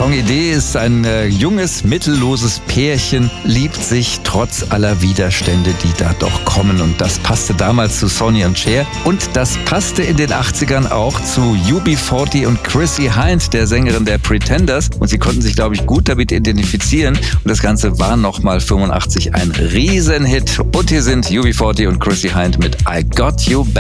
Songidee ist ein junges, mittelloses Pärchen, liebt sich trotz aller Widerstände, die da doch kommen. Und das passte damals zu Sonny und Cher. Und das passte in den 80ern auch zu UB40 und Chrissie Hynde, der Sängerin der Pretenders. Und sie konnten sich, glaube ich, gut damit identifizieren. Und das Ganze war nochmal 85 ein Riesenhit. Und hier sind UB40 und Chrissie Hynde mit I Got You Back.